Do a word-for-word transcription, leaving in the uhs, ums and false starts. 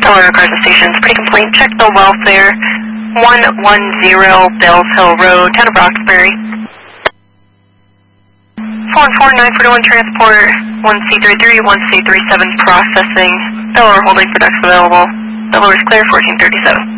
Delaware cars and stations, pretty complete. Check the welfare. one one zero Bells Hill Road, town of Roxbury. four one four nine four one transport, one C thirty-three, one C thirty-seven processing. Delaware holding for decks available. Delaware is clear, fourteen thirty-seven.